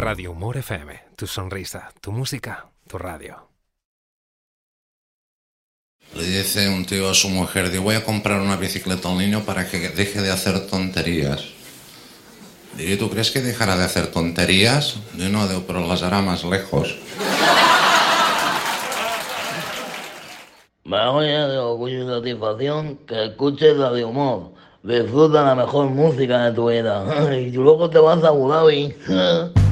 Radio Humor FM, tu sonrisa, tu música, tu radio. Le dice un tío a su mujer, digo, voy a comprar una bicicleta al niño para que deje de hacer tonterías. ¿Y tú crees que dejará de hacer tonterías? Yo no, digo, pero las hará más lejos. Me voy de orgullo y satisfacción que escuches Radio Humor. Disfruta la mejor música de tu vida. Y luego te vas a Abu Dhabi.